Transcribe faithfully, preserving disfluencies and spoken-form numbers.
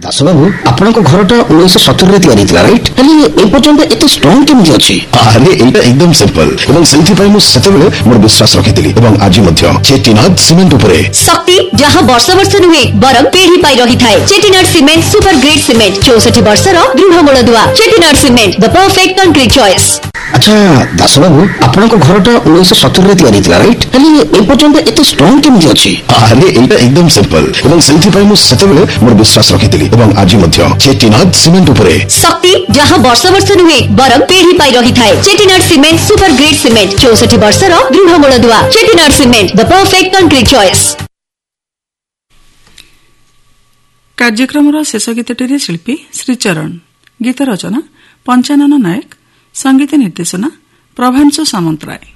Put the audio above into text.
ଦାସବାବୁ ଆପଣଙ୍କ ଘରଟା ଉଣେଇଶ ସତୁରି ରେ ତିଆରି ହେଇଥିଲା ରାଇଟ୍? ହେଲେ ଏ ପର୍ଯ୍ୟନ୍ତ ଏତେ ଷ୍ଟ୍ରଙ୍ଗ କେମିତି ଅଛି? ଆରେ ଏଇଟା ଏକଦମ ସିମ୍ପଲ ଏବଂ ସେଇଥିପାଇଁ ମୁଁ ସେତେବେଳେ ମୋର ବିଶ୍ୱାସ ରଖିଥିଲି ଏବଂ ଆଜି ମଧ୍ୟ ଚେଟିନାଡ ସିମେଣ୍ଟ ଉପରେ ଶକ୍ତି ଯାହା ବର୍ଷ ବର୍ଷ ନୁହେଁ ବରଂ ପିଢି ପାଇ ରହିଥାଏ। ଚେଟିନାଡ ସିମେଣ୍ଟ ସୁପର ଗ୍ରେଡ୍ ସିମେଣ୍ଟ ଚଉଷଠି ବର୍ଷର ଦୃଢ ମୂଳଦୁଆ। ଚେଟିନାଡ ସିମେଣ୍ଟ ଦ ପରଫେକ୍ଟ କଂକ୍ରିଟ୍ ଚଏସ୍। ଆଚ୍ଛା ଦାସବାବୁ ଆପଣଙ୍କ ଘରଟା ଉଣେଇଶ ସତୁରି ରେ ତିଆରି ହେଇଥିଲା ରାଇଟ୍? ହେଲେ ଏ ପର୍ଯ୍ୟନ୍ତ ଏତେ ଷ୍ଟ୍ରଙ୍ଗ କେମିତି ଅଛି? ଆରେ ଏଇଟା ଏକଦମ ସିମ୍ପଲ ଏବଂ ସେଇଥିପାଇଁ ମୁଁ ସେତେବେଳେ ମୋର ବିଶ୍ୱାସ ରଖିଥିଲି ଏବଂ ଆଜି ମଧ୍ୟ ଚେଟିନାଡ ସିମେଣ୍ଟ ଉପରେ ଶକ୍ତି ଯାହା ବର୍ଷ ବର୍ଷ ନୁହେଁ ବରଂ ପିଢି ପାଇ ରହିଥାଏ। ଚେଟିନାଡ ସିମେଣ୍ଟ ସୁପର ଗ୍ରେଡ୍ ସିମେଣ୍ଟ ଚଉଷଠି ବର୍ଷର ଦୃଢ ମୂଳଦୁଆ। ଚେଟିନାଡ ସିମେଣ୍ଟ ଦ ପରଫେକ୍ଟ କଂକ୍ରିଟ୍ ଚଏସ୍। କାର୍ଯ୍ୟକ୍ରମର ଶେଷ ଗୀତଟିରେ ଶିଳ୍ପୀ ଶ୍ରୀଚରଣ, ଗୀତ ରଚନା ପଞ୍ଚାନନ ନାୟକ, ସଙ୍ଗୀତ ନିର୍ଦ୍ଦେଶନା ପ୍ରଭାଂଶୁ ସାମନ୍ତରାୟ।